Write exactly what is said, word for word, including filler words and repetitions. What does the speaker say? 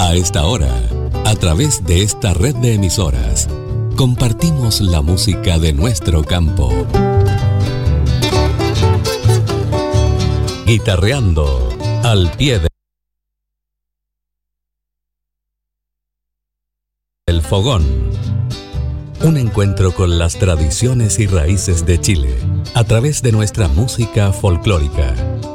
A esta hora, a través de esta red de emisoras, compartimos la música de nuestro campo. Guitarreando al pie del fogón. Un encuentro con las tradiciones y raíces de Chile, a través de nuestra música folclórica.